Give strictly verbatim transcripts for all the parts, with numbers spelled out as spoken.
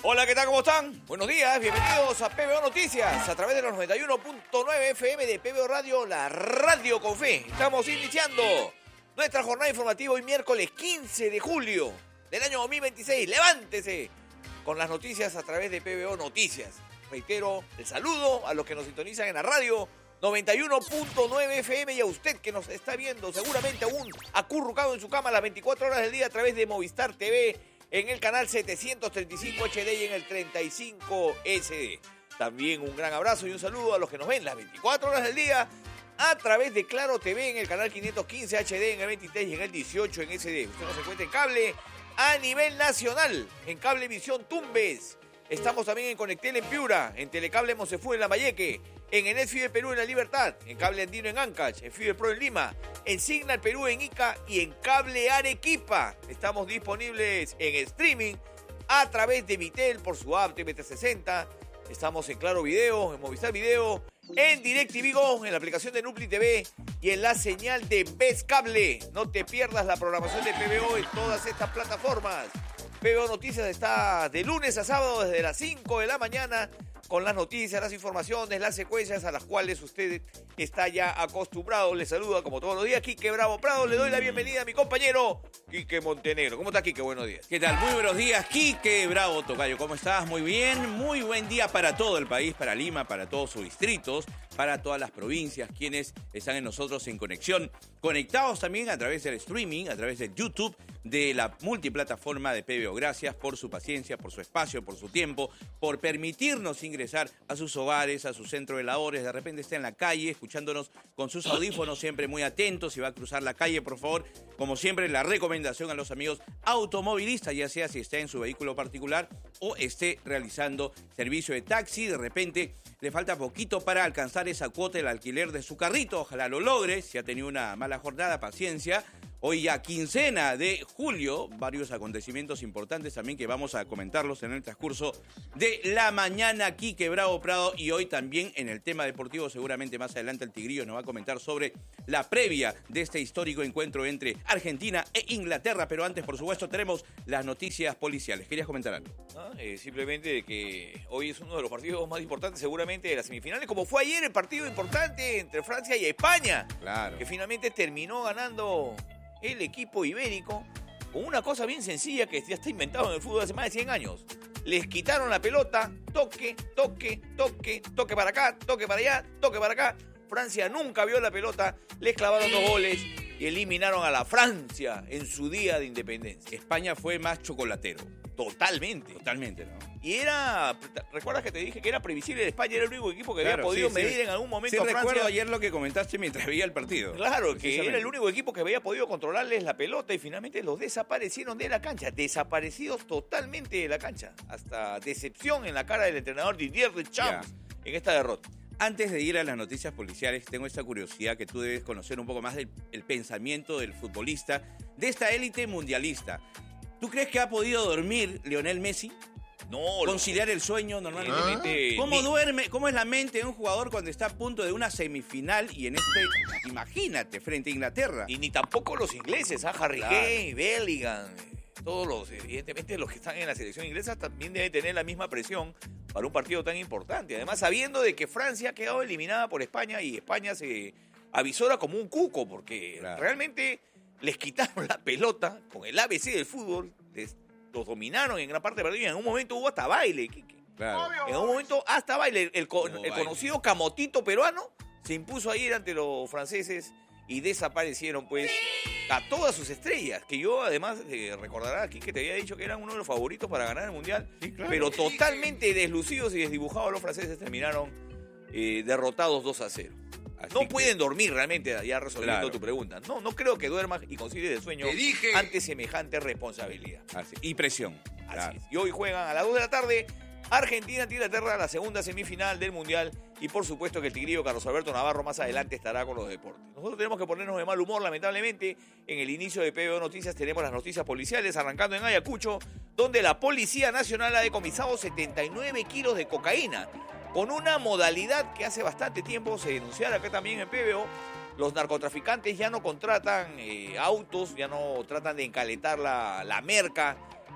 Hola, ¿qué tal? ¿Cómo están? Buenos días, bienvenidos a P B O Noticias, a través de los noventa y uno punto nueve F M de P B O Radio, la radio con fe. Estamos iniciando nuestra jornada informativa hoy miércoles quince de julio del año dos mil veintiséis. Levántese con las noticias a través de P B O Noticias. Reitero el saludo a los que nos sintonizan en la radio noventa y uno punto nueve F M y a usted que nos está viendo seguramente aún acurrucado en su cama las veinticuatro horas del día a través de Movistar T V en el canal setecientos treinta y cinco H D y en el treinta y cinco S D. También un gran abrazo y un saludo a los que nos ven las veinticuatro horas del día a través de Claro T V en el canal quinientos quince H D, en el veintitrés y en el dieciocho en S D. Usted nos encuentra en cable a nivel nacional, en Cablevisión Tumbes. Estamos también en Conectel en Piura, en Telecable Monsefú en Lambayeque, en Enet Fiber Perú en La Libertad, en Cable Andino en Ancash, en Fiber Pro en Lima, en Signal Perú en Ica y en Cable Arequipa. Estamos disponibles en streaming a través de Vitel por su app T V trescientos sesenta. Estamos en Claro Video, en Movistar Video, en DirecTV Go, en la aplicación de Nupli T V y en la señal de Best Cable. No te pierdas la programación de P B O en todas estas plataformas. P B O Noticias está de lunes a sábado desde las cinco de la mañana con las noticias, las informaciones, las secuencias a las cuales usted está ya acostumbrado. Le saluda como todos los días Quique Bravo Prado. Le doy la bienvenida a mi compañero Quique Montenegro. ¿Cómo está, Quique? Buenos días. ¿Qué tal? Muy buenos días, Quique Bravo Tocayo. ¿Cómo estás? Muy bien. Muy buen día para todo el país, para Lima, para todos sus distritos, para todas las provincias, quienes están en nosotros en conexión. Conectados también a través del streaming, a través de YouTube, de la multiplataforma de P B O. Gracias por su paciencia, por su espacio, por su tiempo, por permitirnos ingresar a sus hogares, a su centro de labores. De repente está en la calle, escuchándonos con sus audífonos, siempre muy atentos. Si va a cruzar la calle, por favor, como siempre, la recomendación a los amigos automovilistas, ya sea si está en su vehículo particular o esté realizando servicio de taxi. De repente le falta poquito para alcanzar esa cuota del alquiler de su carrito. Ojalá lo logre. Si ha tenido una mala jornada, paciencia. Hoy ya quincena de julio, varios acontecimientos importantes también que vamos a comentarlos en el transcurso de la mañana. Quique Bravo Prado, y hoy también en el tema deportivo, seguramente más adelante el Tigrillo nos va a comentar sobre la previa de este histórico encuentro entre Argentina e Inglaterra. Pero antes, por supuesto, tenemos las noticias policiales. ¿Querías comentar algo? Ah, eh, simplemente de que hoy es uno de los partidos más importantes seguramente de las semifinales, como fue ayer el partido importante entre Francia y España. Claro. Que finalmente terminó ganando el equipo ibérico con una cosa bien sencilla que ya está inventado en el fútbol hace más de cien años. Les quitaron la pelota, toque, toque, toque, toque para acá, toque para allá, toque para acá. Francia nunca vio la pelota, les clavaron dos goles y eliminaron a la Francia en su día de independencia. España fue más chocolatero. Totalmente. Totalmente, ¿no? Y era, ¿recuerdas que te dije que era previsible? España era el único equipo que Claro, había podido sí, medir sí. en algún momento Sí, a Francia. recuerdo ayer lo que comentaste mientras veía el partido. Claro, que era el único equipo que había podido controlarles la pelota y finalmente los desaparecieron de la cancha. Desaparecidos totalmente de la cancha. Hasta decepción en la cara del entrenador Didier Deschamps en esta derrota. Antes de ir a las noticias policiales, tengo esta curiosidad que tú debes conocer un poco más del el pensamiento del futbolista, de esta élite mundialista. ¿Tú crees que ha podido dormir Lionel Messi? No, conciliar el sueño normalmente. ¿Ah? ¿Cómo ni... duerme? ¿Cómo es la mente de un jugador cuando está a punto de una semifinal y en este, imagínate, frente a Inglaterra? Y ni tampoco los ingleses, ¿ah? Harry Claro. Kane, Bellingham, todos los, evidentemente los que están en la selección inglesa también deben tener la misma presión para un partido tan importante. Además, sabiendo de que Francia ha quedado eliminada por España y España se avisora como un cuco, porque Claro. realmente les quitaron la pelota con el A B C del fútbol, les, los dominaron en gran parte del partido y en un momento hubo hasta baile, Quique. Claro. En un momento hasta baile. El, co- el baile. conocido camotito peruano se impuso ayer ante los franceses y desaparecieron pues a todas sus estrellas, que yo además eh, recordará aquí que te había dicho que eran uno de los favoritos para ganar el Mundial, Sí, claro. pero totalmente deslucidos y desdibujados los franceses terminaron eh, derrotados dos a cero. Así No que- pueden dormir realmente, ya resolviendo Claro. tu pregunta. No, no creo que duermas y concilies el sueño Te dije. ante semejante responsabilidad. Así, y presión. Así Claro. es. Y hoy juegan a las dos de la tarde Argentina ante Inglaterra, la segunda semifinal del Mundial. Y por supuesto que el tigrillo Carlos Alberto Navarro más adelante estará con los deportes. Nosotros tenemos que ponernos de mal humor, lamentablemente. En el inicio de P B O Noticias tenemos las noticias policiales, arrancando en Ayacucho, donde la Policía Nacional ha decomisado setenta y nueve kilos de cocaína, con una modalidad que hace bastante tiempo se denunciara acá también en P B O. Los narcotraficantes ya no contratan eh, autos, ya no tratan de encaletar la, la merca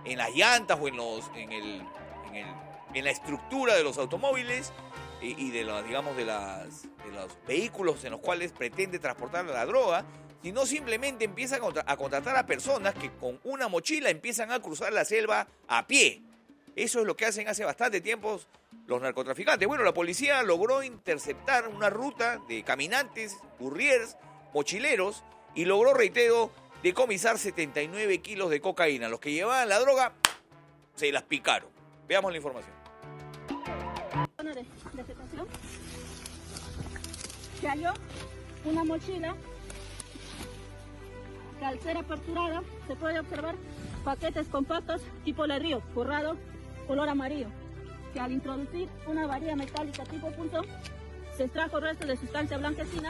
en las llantas o en, los, en, el, en, el, en la estructura de los automóviles y, y de, la, digamos, de, las, de los vehículos en los cuales pretende transportar la droga, sino simplemente empiezan a contratar a personas que con una mochila empiezan a cruzar la selva a pie. Eso es lo que hacen hace bastante tiempo los narcotraficantes. Bueno, la policía logró interceptar una ruta de caminantes, couriers, mochileros y logró, reitero, decomisar setenta y nueve kilos de cocaína. Los que llevaban la droga se las picaron. Veamos la información. De, de situación, se halló una mochila que al ser aperturada se puede observar paquetes compactos tipo ladrillo, forrado, color amarillo, que al introducir una varilla metálica tipo punto se extrajo restos de sustancia blanquecina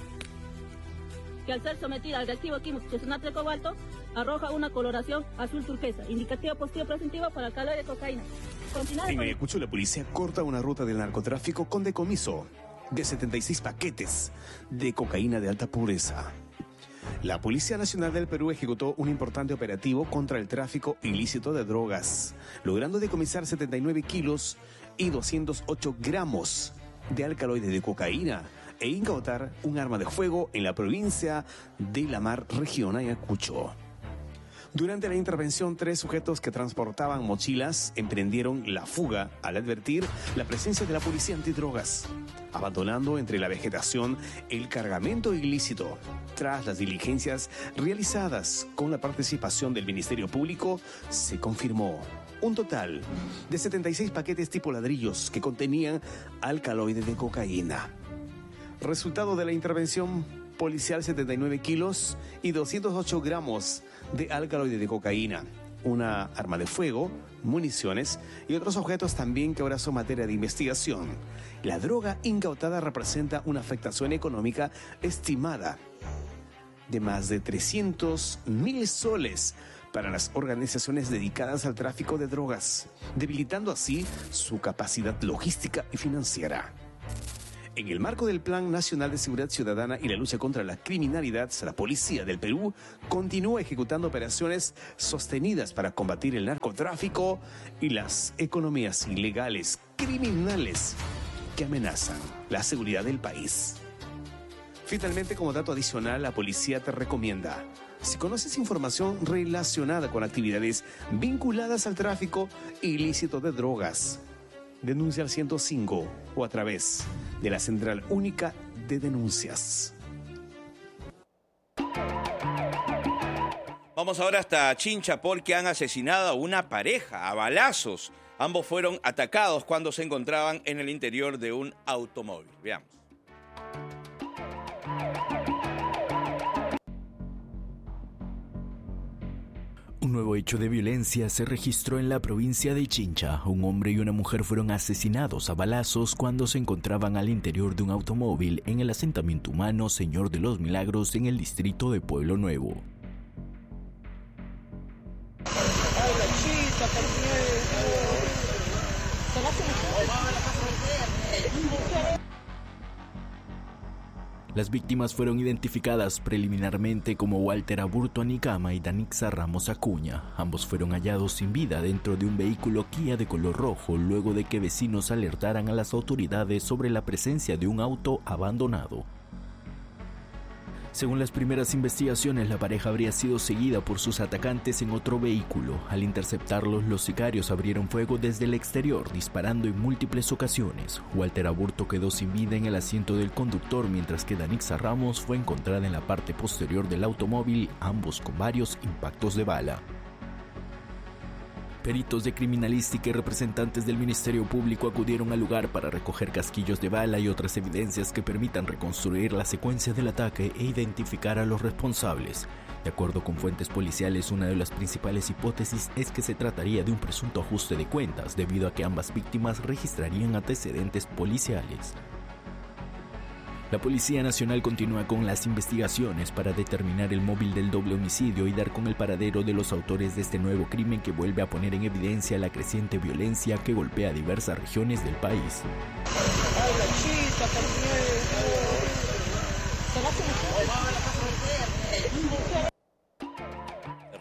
que al ser sometida al reactivo químico cianato de cobalto arroja una coloración azul turquesa, indicativo positivo presentivo para el calor de cocaína. Continuado En con... Ayacucho, la policía corta una ruta del narcotráfico con decomiso de setenta y seis paquetes de cocaína de alta pureza. La Policía Nacional del Perú ejecutó un importante operativo contra el tráfico ilícito de drogas, logrando decomisar setenta y nueve kilos y doscientos ocho gramos de alcaloide de cocaína e incautar un arma de fuego en la provincia de La Mar, región Ayacucho. Durante la intervención, tres sujetos que transportaban mochilas emprendieron la fuga al advertir la presencia de la policía antidrogas, abandonando entre la vegetación el cargamento ilícito. Tras las diligencias realizadas con la participación del Ministerio Público, se confirmó un total de setenta y seis paquetes tipo ladrillos que contenían alcaloide de cocaína. Resultado de la intervención policial: setenta y nueve kilos y doscientos ocho gramos de alcaloide de cocaína, una arma de fuego, municiones y otros objetos también que ahora son materia de investigación. La droga incautada representa una afectación económica estimada de más de trescientos mil soles para las organizaciones dedicadas al tráfico de drogas, debilitando así su capacidad logística y financiera. En el marco del Plan Nacional de Seguridad Ciudadana y la lucha contra la criminalidad, la Policía del Perú continúa ejecutando operaciones sostenidas para combatir el narcotráfico y las economías ilegales, criminales, que amenazan la seguridad del país. Finalmente, como dato adicional, la policía te recomienda: si conoces información relacionada con actividades vinculadas al tráfico ilícito de drogas, denuncia al ciento cinco o a través de la Central Única de Denuncias. Vamos ahora hasta Chincha porque han asesinado a una pareja a balazos. Ambos fueron atacados cuando se encontraban en el interior de un automóvil. Veamos. Un nuevo hecho de violencia se registró en la provincia de Chincha. Un hombre y una mujer fueron asesinados a balazos cuando se encontraban al interior de un automóvil en el asentamiento humano Señor de los Milagros en el distrito de Pueblo Nuevo. Las víctimas fueron identificadas preliminarmente como Walter Aburto Anicama y Danixa Ramos Acuña. Ambos fueron hallados sin vida dentro de un vehículo Kia de color rojo luego de que vecinos alertaran a las autoridades sobre la presencia de un auto abandonado. Según las primeras investigaciones, la pareja habría sido seguida por sus atacantes en otro vehículo. Al interceptarlos, los sicarios abrieron fuego desde el exterior, disparando en múltiples ocasiones. Walter Aburto quedó sin vida en el asiento del conductor, mientras que Danixa Ramos fue encontrada en la parte posterior del automóvil, ambos con varios impactos de bala. Peritos de criminalística y representantes del Ministerio Público acudieron al lugar para recoger casquillos de bala y otras evidencias que permitan reconstruir la secuencia del ataque e identificar a los responsables. De acuerdo con fuentes policiales, una de las principales hipótesis es que se trataría de un presunto ajuste de cuentas, debido a que ambas víctimas registrarían antecedentes policiales. La Policía Nacional continúa con las investigaciones para determinar el móvil del doble homicidio y dar con el paradero de los autores de este nuevo crimen que vuelve a poner en evidencia la creciente violencia que golpea diversas regiones del país.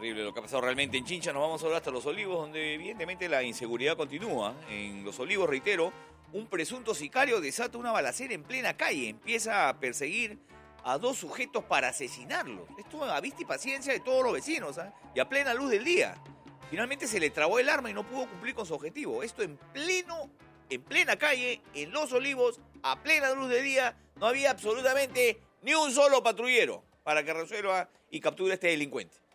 Terrible lo que ha pasado realmente en Chincha. Nos vamos ahora hasta Los Olivos, donde evidentemente la inseguridad continúa. En Los Olivos, reitero, un presunto sicario desata una balacera en plena calle. Empieza a perseguir a dos sujetos para asesinarlos. Esto a vista y paciencia de todos los vecinos, ¿eh? Y a plena luz del día. Finalmente se le trabó el arma y no pudo cumplir con su objetivo. Esto en pleno, en plena calle, en Los Olivos, a plena luz del día. No había absolutamente ni un solo patrullero para que resuelva y capture a este delincuente.